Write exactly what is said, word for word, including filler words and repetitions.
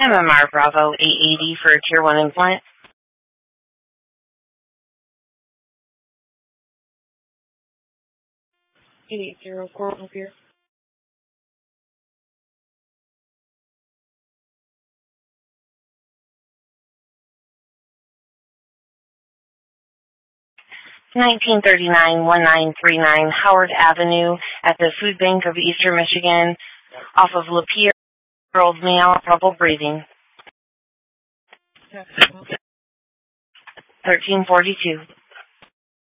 M M R Bravo eight eighty for Tier one implant. eight eight zero four here. nineteen thirty-nine, nineteen thirty-nine Howard Avenue at the Food Bank of Eastern Michigan off of Lapeer, girls meow, trouble breathing. thirteen forty-two.